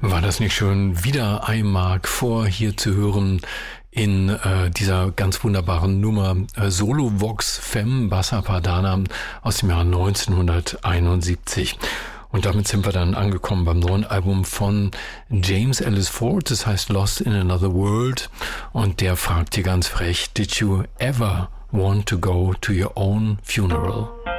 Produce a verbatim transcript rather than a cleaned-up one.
War das nicht schon wieder I-Mark vor hier zu hören in äh, dieser ganz wunderbaren Nummer äh, Solo Vox Femme Bassa Padana aus dem Jahr neunzehnhunderteinundsiebzig. Und damit sind wir dann angekommen beim neuen Album von James Ellis Ford, das heißt Lost in Another World. Und der fragt hier ganz frech, Did you ever want to go to your own funeral?